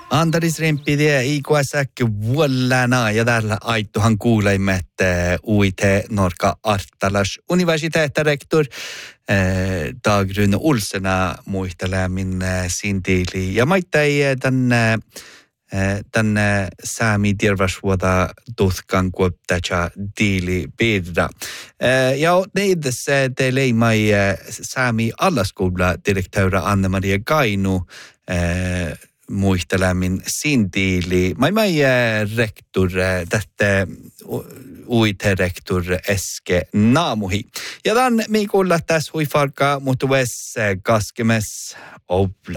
Antaris rempidiä ikuasäkki vuollana ja täällä aittuhan kuulemme, että uite Norka Artalas universiteettirektor Dagrun Olsena muistelemmin sintiili. Ja maittai tämän saami terveysvuoda tuhkan kuottaja diili piirra. Ja neidessä te leimai saami allaskoula direktöra Anne-Maria Kainu muistelemin sintiili. Mai rektor tästä uite rektor Eske Naamuhi. Ja tämän me kuulla tässä huifarka, mutta ves kaskemes obla.